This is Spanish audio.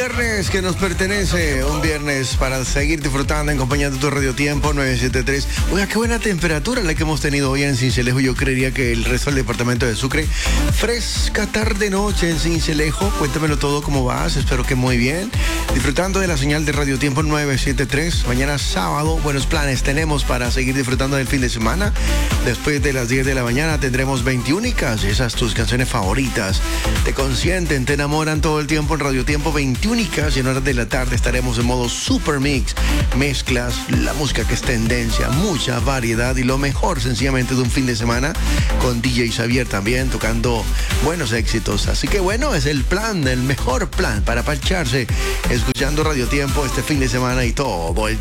viernes que nos pertenece, un viernes para seguir disfrutando en compañía de tu Radio Tiempo 973. Oiga, qué buena temperatura la que hemos tenido hoy en Sincelejo. Yo creería que el resto del departamento de Sucre. Fresca tarde-noche en Sincelejo. Cuéntamelo todo, ¿cómo vas? Espero que muy bien. Disfrutando de la señal de Radio Tiempo 973. Mañana sábado, buenos planes tenemos para seguir disfrutando del fin de semana. Después de las 10 de la mañana tendremos 21 únicas, esas tus canciones favoritas. Te consienten, te enamoran todo el tiempo en Radio Tiempo 21 y en horas de la tarde estaremos en modo Super Mix. Mezclas, la música que es tendencia, mucha variedad y lo mejor sencillamente de un fin de semana con DJ Xavier también tocando buenos éxitos. Así que bueno, es el plan, el mejor plan para parcharse escuchando Radio Tiempo este fin de semana y todo el